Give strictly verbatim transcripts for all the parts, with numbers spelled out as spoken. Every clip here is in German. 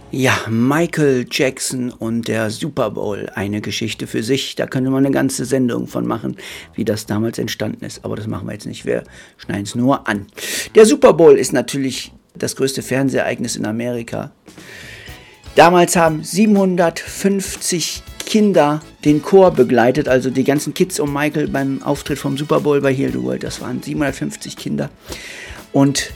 Ja, Michael Jackson und der Super Bowl, eine Geschichte für sich. Da könnte man eine ganze Sendung von machen, wie das damals entstanden ist. Aber das machen wir jetzt nicht, wir schneiden es nur an. Der Super Bowl ist natürlich das größte Fernsehereignis in Amerika. Damals haben siebenhundertfünfzig Kinder den Chor begleitet, also die ganzen Kids um Michael beim Auftritt vom Super Bowl bei Heal the World. Das waren siebenhundertfünfzig Kinder und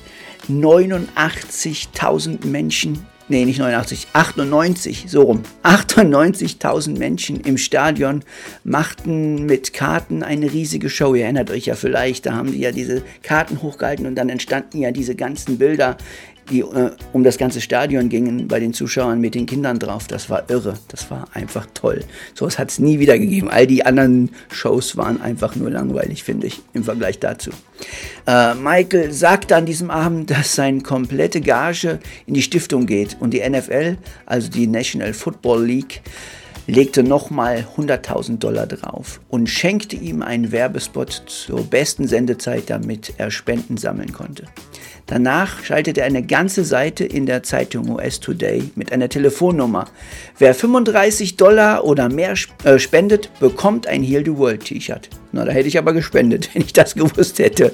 neunundachtzigtausend Menschen, nee, nicht neunundachtzig, achtundneunzig, so rum, achtundneunzigtausend Menschen im Stadion machten mit Karten eine riesige Show. Ihr erinnert euch ja vielleicht, da haben die ja diese Karten hochgehalten und dann entstanden ja diese ganzen Bilder, die äh, um das ganze Stadion gingen, bei den Zuschauern mit den Kindern drauf. Das war irre, das war einfach toll. So was hat es nie wieder gegeben. All die anderen Shows waren einfach nur langweilig, finde ich, im Vergleich dazu. Äh, Michael sagte an diesem Abend, dass seine komplette Gage in die Stiftung geht und die N F L, also die National Football League, legte nochmal hunderttausend Dollar drauf und schenkte ihm einen Werbespot zur besten Sendezeit, damit er Spenden sammeln konnte. Danach schaltete er eine ganze Seite in der Zeitung U S Today mit einer Telefonnummer. Wer fünfunddreißig Dollar oder mehr äh, spendet, bekommt ein Heal the World T-Shirt. Na, da hätte ich aber gespendet, wenn ich das gewusst hätte.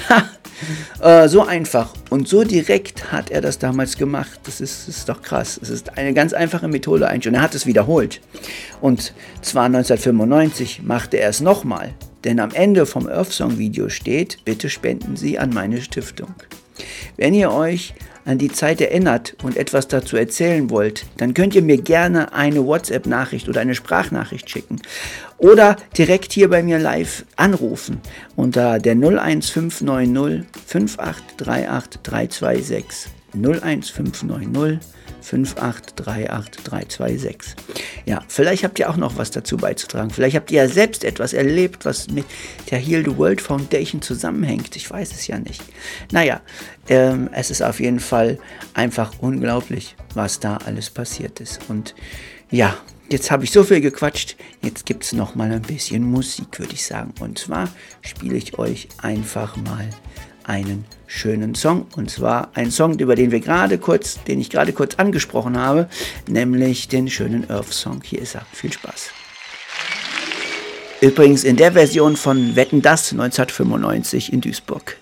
äh, so einfach und so direkt hat er das damals gemacht. Das ist, das ist doch krass. Es ist eine ganz einfache Methode eigentlich und er hat es wiederholt. Und zwar neunzehnhundertfünfundneunzig machte er es nochmal. Denn am Ende vom Earth Song Video steht, bitte spenden Sie an meine Stiftung. Wenn ihr euch an die Zeit erinnert und etwas dazu erzählen wollt, dann könnt ihr mir gerne eine WhatsApp-Nachricht oder eine Sprachnachricht schicken. Oder direkt hier bei mir live anrufen unter der null eins fünf neun null fünf acht drei acht drei zwei sechs. null eins fünf neun null fünf acht drei acht drei zwei sechs. Ja, vielleicht habt ihr auch noch was dazu beizutragen. Vielleicht habt ihr ja selbst etwas erlebt, was mit der Heal the World Foundation zusammenhängt. Ich weiß es ja nicht. Naja, ähm, es ist auf jeden Fall einfach unglaublich, was da alles passiert ist. Und ja, jetzt habe ich so viel gequatscht. Jetzt gibt es noch mal ein bisschen Musik, würde ich sagen. Und zwar spiele ich euch einfach mal einen schönen Song, und zwar einen Song, über den wir gerade kurz, den ich gerade kurz angesprochen habe, nämlich den schönen Earth Song. Hier ist er. Viel Spaß. Übrigens in der Version von Wetten, dass neunzehnhundertfünfundneunzig in Duisburg.